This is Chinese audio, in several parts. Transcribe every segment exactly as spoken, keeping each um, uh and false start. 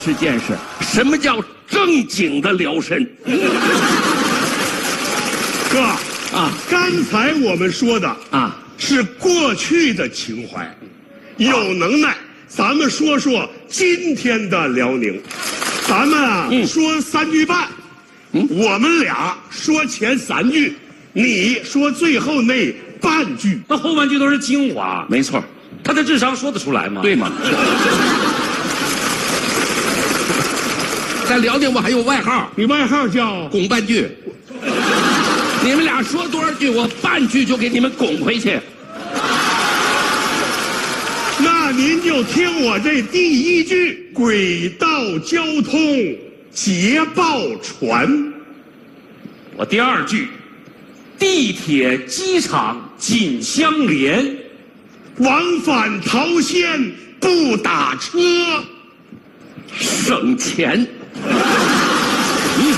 是见识，什么叫正经的辽参？ 哥啊， 刚才我们说的啊是过去的情怀，有能耐，咱们说说今天的辽宁。咱们啊、 嗯、 说三句半，嗯，我们俩说前三句，你说最后那半句， 那后半句都是精华。 没错， 他的智商说得出来吗？ 对吗？在辽宁我还有外号， 你外号叫拱半句。你们俩说多少句，我半句就给你们拱回去。 那您就听我这第一句：轨道交通捷报传。 我第二句：地铁机场紧相连， 往返桃县不打车， 省钱。 嗯，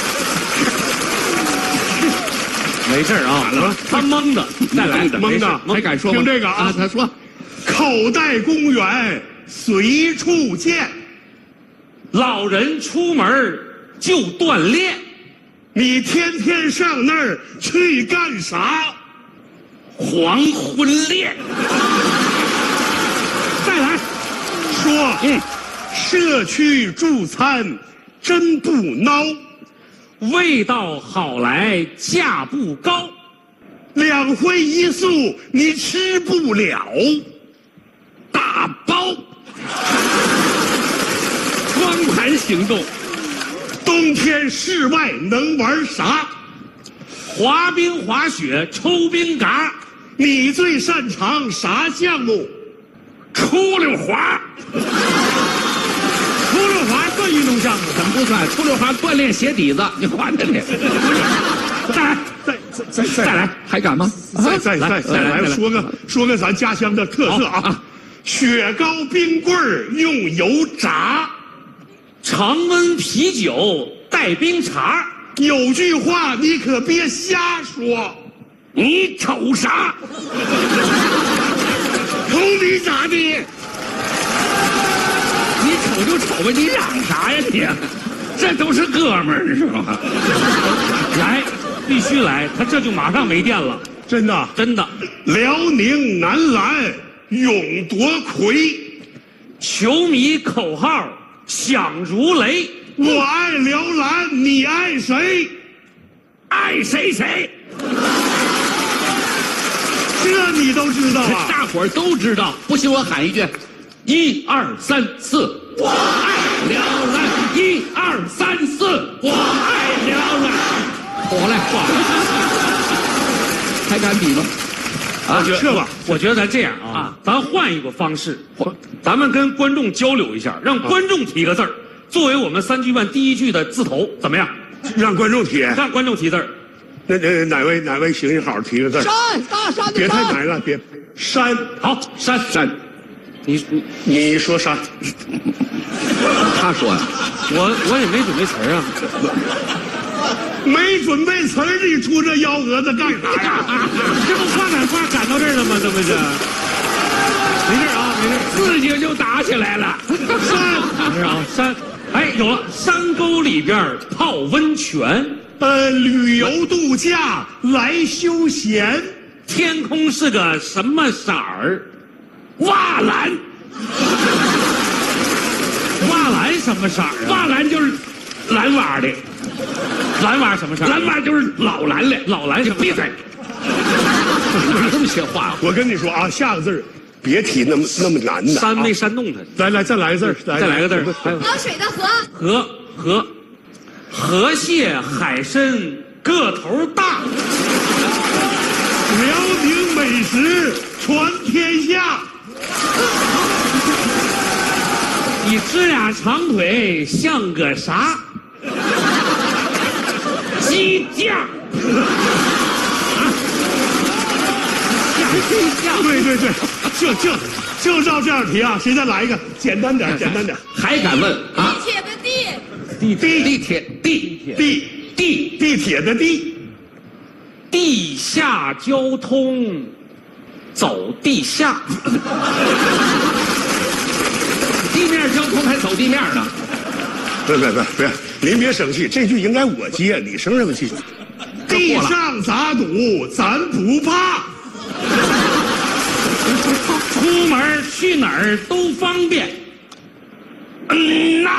没事啊，他蒙的，再来蒙的， 还敢说吗？ 听这个啊， 啊他说， 口袋公园随处见， 老人出门就锻炼， 你天天上那儿去干啥？ 黄昏恋。 再来说， 嗯， 社区助餐真不孬， 味道好来价不高， 两荤一素你吃不了， 大包。光盘行动， 冬天室外能玩啥？ 滑冰、滑雪、抽冰嘎。 你最擅长啥项目？ 出溜滑。 出溜滑算运动项目？ 怎么不算？出溜滑锻炼鞋底子，你换着你。 再来，再再再再再来，还敢吗？ 再再再再来，说个说个咱家乡的特色啊，雪糕冰棍儿用油炸， 常温啤酒带冰碴。 有句话你可别瞎说， 你瞅啥？ 瞅你咋的？ 你瞅就瞅吧，你嚷啥呀你？这都是哥们儿是吧？ 来，必须来，他这就马上没电了。 真的真的。 辽宁男篮勇夺魁， 球迷口号响如雷。 我爱辽篮，你爱谁？ 爱谁谁。 这你都知道啊？ 大伙儿都知道。不信我喊一句：一二三四，我爱辽篮。一二三四，我爱辽篮。火来，还敢比吗？ 啊， 这吧， 我觉得咱这样啊，啊咱换一个方式，咱们跟观众交流一下，让观众提个字儿，作为我们三句半第一句的字头，怎么样？ 让观众提， 让观众提字儿。 那那哪位哪位行行好提个字？ 山，大山的山。 别太难了，别山。 好，山山。 你你你说山。 他说呀， 我我也没准备词儿啊。 没准备词儿，你出这幺蛾子干啥呀？ 这不话赶话赶到这儿了吗？这不是？没事啊，没事， 自己就打起来了。 山，没事啊，山。哎，有了，山沟里边泡温泉。 呃，旅游度假来休闲。 天空是个什么色儿？ 瓦蓝。 瓦蓝什么色儿啊？ 瓦蓝就是蓝瓦的。 蓝瓦什么色儿？ 蓝瓦就是老蓝的。 老蓝什么？ 闭嘴！你这么些话， 我跟你说啊，下个字儿别提那么那么难的。 煽没煽动他？ 来来，再来个字儿， 再来个字儿。 河水的河。 河河。河蟹海参个头大， 辽宁美食传天下。 你支俩长腿像个啥？ 鸡架。 鸡架。对对对，就就就照这样提啊！谁再来一个？简单点，简单点。 还敢问啊？ 地铁的地。 地地地铁地地地地铁的地， 地下交通，走地下。 地面交通还走地面呢。 别别别别，您别生气，这句应该我接，你生什么气？地上咋赌，咱不怕。 出门去哪儿都方便。嗯呐，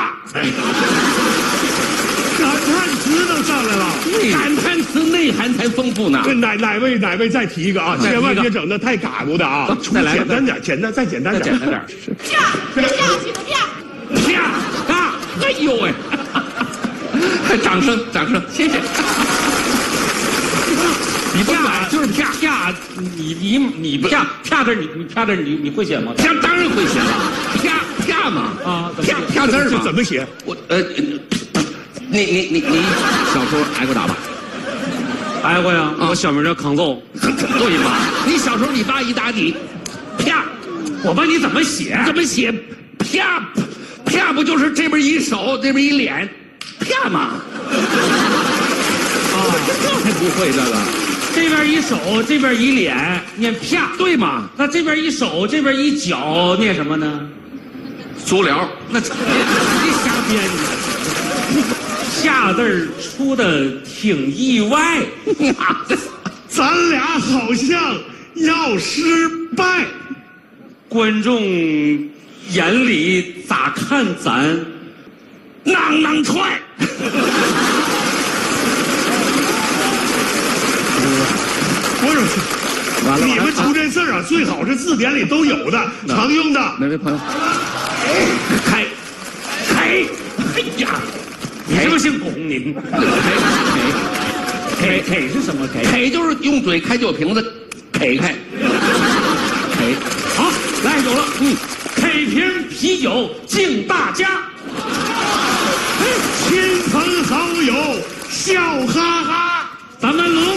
感叹词都上来了， 感叹词内涵才丰富呢。 这哪哪位哪位再提一个啊？千万别整的太嘎咕的啊！ 再来个简单点，简单再简单点， 简单点。 啪啪行啪， 啪啊！哎呦喂！掌声掌声，谢谢。 你啪就是啪啪，你你你啪啪字你你啪字你你会写吗？ 啪当然会写了，啪啪嘛啊， 啪啪字儿嘛。 怎么写？ 我呃，你你你你小时候挨过打吧？ 挨过呀，我小名叫康揍。 对嘛？你小时候你爸一打你，啪， 我问你怎么写？ 怎么写？啪啪不就是这边一手，这边一脸，啪嘛？啊，这还不会这个？ 这边一手，这边一脸，念啪， 对嘛？ 那这边一手，这边一脚，念什么呢？ 足疗。 那这你瞎编的。啪字儿出的挺意外， 咱俩好像要失败。 观众眼里咋看咱？ 囊囊踹。 不是， 完了， 你们出这字儿啊，最好是字典里都有的，常用的。 哪位朋友？开开，哎呀， 你是不是姓龚？您开开开是什么开？ 开就是用嘴开酒瓶子，开开。开， 好，来有了，嗯，开瓶啤酒敬大家， 亲朋好友笑哈哈， 咱们轮